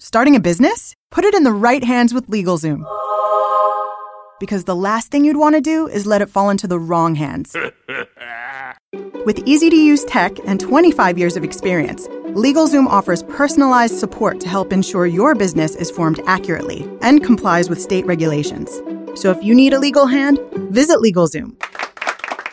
Starting a business? Put it in the right hands with LegalZoom. Because the last thing you'd want to do is let it fall into the wrong hands. With easy-to-use tech and 25 years of experience, LegalZoom offers personalized support to help ensure your business is formed accurately and complies with state regulations. So if you need a legal hand, visit LegalZoom.